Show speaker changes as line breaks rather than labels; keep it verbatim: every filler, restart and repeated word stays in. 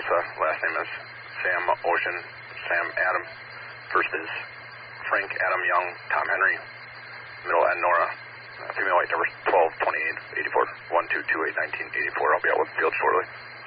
Tulsa. Last name is Sam Ocean, Sam Adam. First is Frank Adam Young, Tom Henry. Middle and Nora. Uh, female white number twelve twenty-eight eighty-four. one two two eight nineteen eighty-four. I'll be out with the field shortly.